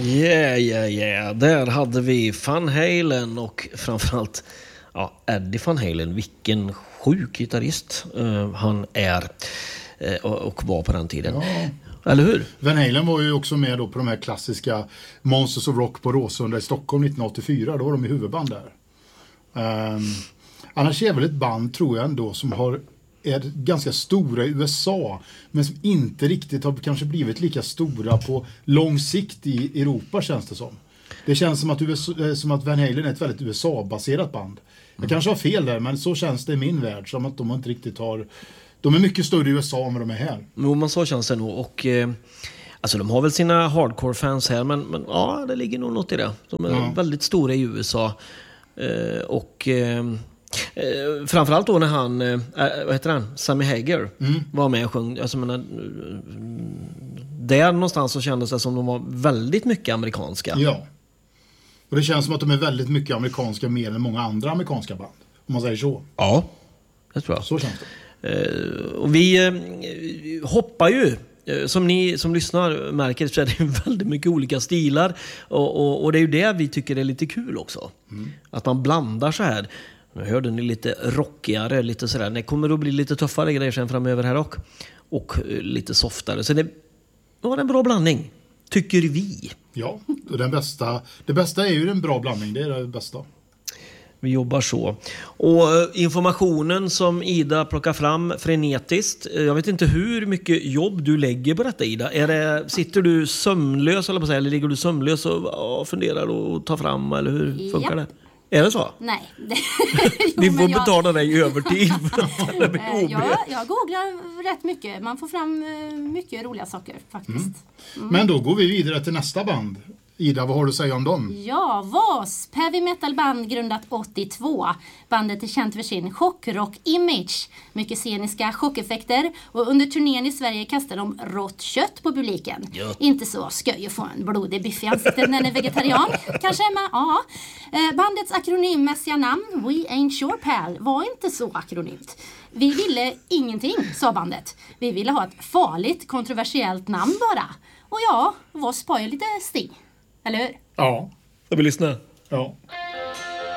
Yeah. Där hade vi Van Halen och framförallt Eddie Van Halen. Vilken sjuk gitarrist han är och var på den tiden. Ja. Eller hur? Van Halen var ju också med då på de här klassiska Monsters of Rock på Råsunda i Stockholm 1984. Då var de i huvudband där. Annars är väl ett band, tror jag ändå, som är ganska stora i USA, men som inte riktigt har kanske blivit lika stora på lång sikt i Europa, känns det som. Det känns som att Van Halen är ett väldigt USA-baserat band. Jag kanske har fel där, men så känns det i min värld, som att de inte riktigt har... De är mycket större i USA än vad de är här. Jo, men så känns det nog. Och alltså de har väl sina hardcore-fans här, men ja, det ligger nog något i det. De är väldigt stora i USA. Och framförallt då när han, vad heter han? Sammy Hagar var med och sjöng. Alltså, där någonstans så kändes det som de var väldigt mycket amerikanska. Ja. Och det känns som att de är väldigt mycket amerikanska mer än många andra amerikanska band. Om man säger så. Ja, det tror jag. Så känns det. Och vi hoppar ju, som ni som lyssnar märker, så är det väldigt mycket olika stilar. Och det är ju det vi tycker är lite kul också. Att man blandar så här. Nu hörde ni lite rockigare, lite sådär. Det kommer att bli lite tuffare grejer sen framöver här och lite softare. Så det var en bra blandning, tycker vi. Ja, och det bästa är ju en bra blandning. Det är det bästa. Vi jobbar så. Och informationen som Ida plockar fram frenetiskt. Jag vet inte hur mycket jobb du lägger på detta, Ida. Sitter du sömnlös eller ligger du sömnlös och funderar och tar fram, eller hur funkar det? Är det så? Nej. Vi får betala dig övertid. Jag googlar rätt mycket. Man får fram mycket roliga saker faktiskt. Men då går vi vidare till nästa band. Ida, vad har du att säga om dem? Ja, W.A.S.P. Heavy metal band grundat 82. Bandet är känt för sin chockrock-image. Mycket sceniska chockeffekter. Och under turnén i Sverige kastar de rått kött på publiken. Ja. Inte så sköj att få en blodig biff i ansiktet när den är vegetarian. Kanske är man, ja. Bandets akronymmässiga namn, We Ain't Sure Pal, var inte så akronymt. Vi ville ingenting, sa bandet. Vi ville ha ett farligt, kontroversiellt namn bara. Och ja, W.A.S.P. har ju lite sting. Eller hur? Ja. Ska vi lyssna? Ja.